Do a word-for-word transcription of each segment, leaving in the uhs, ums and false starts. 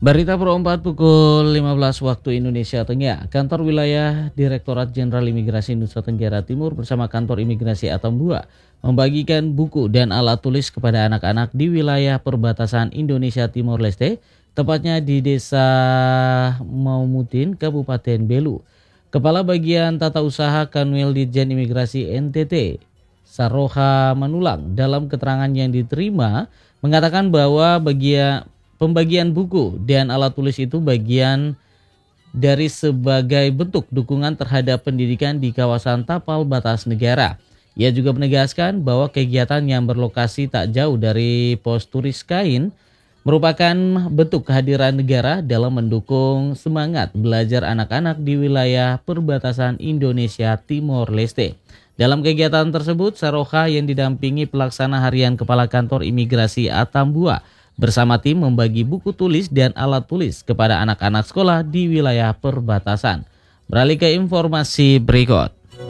Berita Pro empat pukul lima belas waktu Indonesia Tengah. Kantor Wilayah Direktorat Jenderal Imigrasi Nusa Tenggara Timur bersama Kantor Imigrasi Atambua membagikan buku dan alat tulis kepada anak-anak di wilayah perbatasan Indonesia Timor Leste, tepatnya di Desa Maumutin, Kabupaten Belu. Kepala Bagian Tata Usaha Kanwil Ditjen Imigrasi N T T, Saroha Manulang, dalam keterangan yang diterima mengatakan bahwa bagian pembagian buku dan alat tulis itu bagian dari sebagai bentuk dukungan terhadap pendidikan di kawasan tapal batas negara. Ia juga menegaskan bahwa kegiatan yang berlokasi tak jauh dari pos turis Kain merupakan bentuk kehadiran negara dalam mendukung semangat belajar anak-anak di wilayah perbatasan Indonesia Timor Leste. Dalam kegiatan tersebut, Saroha yang didampingi pelaksana harian Kepala Kantor Imigrasi Atambua bersama tim membagi buku tulis dan alat tulis kepada anak-anak sekolah di wilayah perbatasan. Beralih ke informasi berikut.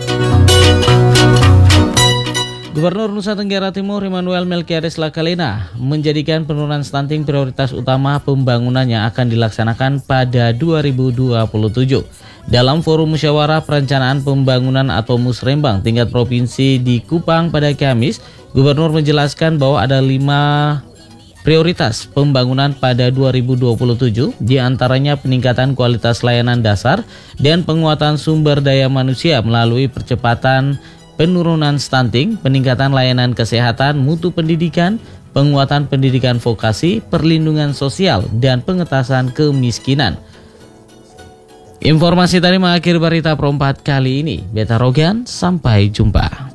Gubernur Nusa Tenggara Timur Immanuel Melkiades Lakalena menjadikan penurunan stunting prioritas utama pembangunan yang akan dilaksanakan pada dua ribu dua puluh tujuh. Dalam Forum Musyawarah Perencanaan Pembangunan atau Musrembang tingkat provinsi di Kupang pada Kamis, Gubernur menjelaskan bahwa ada lima prioritas pembangunan pada dua ribu dua puluh tujuh, diantaranya peningkatan kualitas layanan dasar dan penguatan sumber daya manusia melalui percepatan penurunan stunting, peningkatan layanan kesehatan, mutu pendidikan, penguatan pendidikan vokasi, perlindungan sosial, dan pengentasan kemiskinan. Informasi tadi mengakhiri berita Pro empat kali ini. Beta Rogan, sampai jumpa.